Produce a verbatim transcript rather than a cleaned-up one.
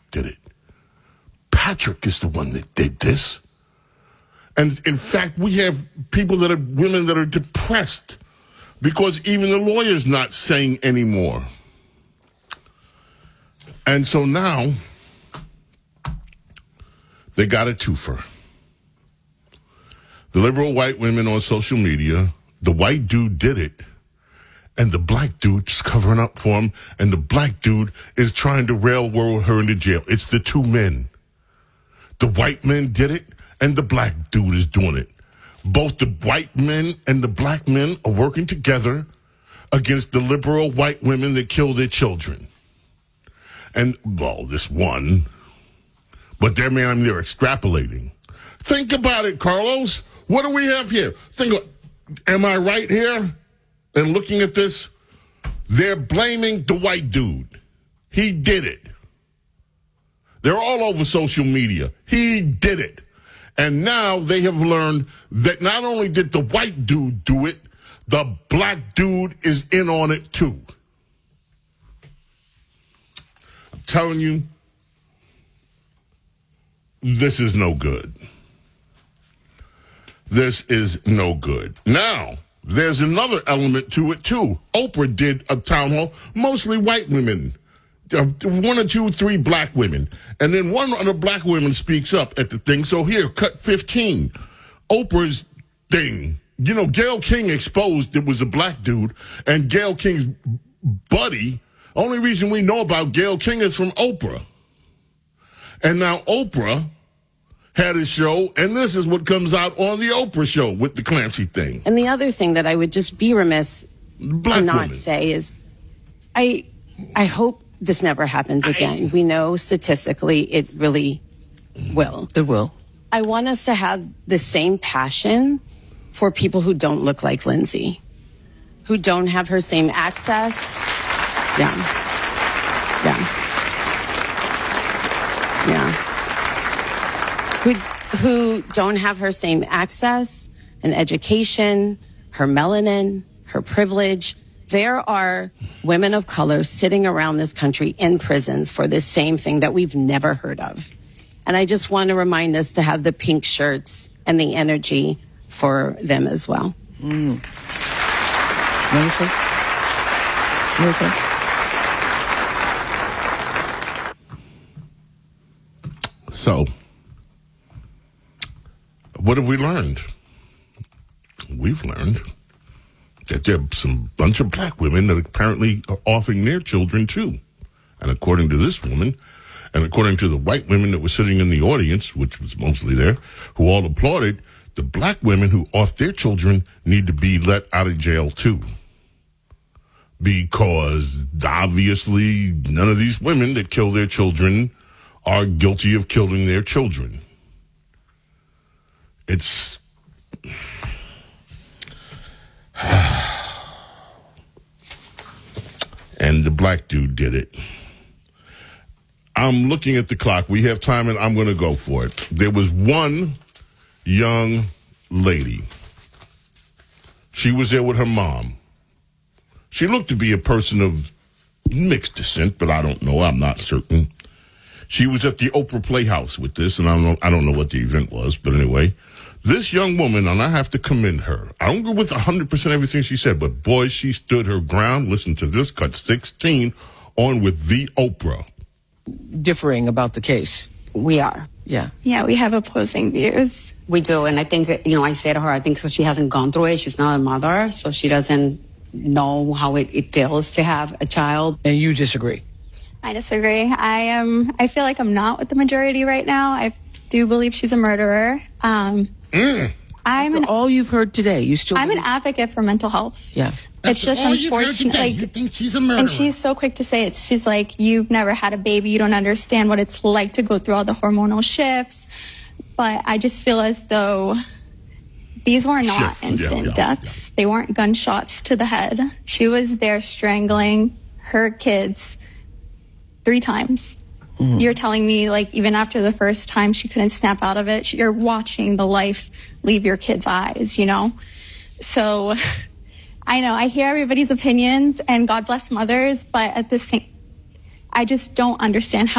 did it. Patrick is the one that did this. And in fact, we have people that are women that are depressed because even the lawyer's not saying anymore. And so now they got a twofer. The liberal white women on social media, the white dude did it, and the black dude's covering up for him, and the black dude is trying to railroad her into jail. It's the two men. The white men did it, and the black dude is doing it. Both the white men and the black men are working together against the liberal white women that kill their children. And, well, this one, but they're, man, they're extrapolating. Think about it, Carlos. What do we have here? Think about, am I right here? And looking at this, they're blaming the white dude. He did it. They're all over social media. He did it. And now they have learned that not only did the white dude do it, the black dude is in on it too. I'm telling you, this is no good. This is no good. Now, there's another element to it too. Oprah did a town hall, mostly white women. Uh, one or two, three black women. And then one of the black women speaks up at the thing. So here, cut fifteen. Oprah's thing. You know, Gayle King exposed it was a black dude. And Gayle King's buddy, only reason we know about Gayle King is from Oprah. And now Oprah had a show, and this is what comes out on the Oprah show with the Clancy thing. And the other thing that I would just be remiss black to not woman. say is, I, I hope this never happens again. I, we know statistically it really will. It will. I want us to have the same passion for people who don't look like Lindsay, who don't have her same access. Yeah. Yeah. Yeah. Who, who don't have her same access and education, her melanin, her privilege. There are women of color sitting around this country in prisons for this same thing that we've never heard of. And I just want to remind us to have the pink shirts and the energy for them as well. Mm. Melissa? Melissa? So, what have we learned? We've learned that there are some bunch of black women that apparently are offing their children too. And according to this woman, and according to the white women that were sitting in the audience, which was mostly there, who all applauded, the black women who off their children need to be let out of jail too. Because obviously none of these women that kill their children are guilty of killing their children. It's... and the black dude did it. I'm looking at the clock. We have time, and I'm going to go for it. There was one young lady. She was there with her mom. She looked to be a person of mixed descent, but I don't know. I'm not certain. She was at the Oprah Playhouse with this, and I don't know, I don't know what the event was, but anyway. This young woman, and I have to commend her. I don't go with one hundred percent everything she said, but boy, she stood her ground. Listen to this, cut sixteen, on with the Oprah. Differing about the case. We are. Yeah. Yeah, we have opposing views. We do, and I think that, you know, I say to her, I think so she hasn't gone through it. She's not a mother, so she doesn't know how it, it feels to have a child. And you disagree? I disagree. I am. I feel like I'm not with the majority right now. I do believe she's a murderer. Um, mm. I'm an, all you've heard today. You still. I'm believe? an advocate for mental health. Yeah. It's just unfortunate. Like, you think she's a murderer. And she's so quick to say it. She's like, you've never had a baby. You don't understand what it's like to go through all the hormonal shifts. But I just feel as though these were not Shift. instant yeah, yeah, deaths. yeah. They weren't gunshots to the head. She was there strangling her kids three times. Mm-hmm. You're telling me, like, even after the first time she couldn't snap out of it, you're watching the life leave your kids' eyes, you know? So I know I hear everybody's opinions, and God bless mothers, but at the same, I just don't understand how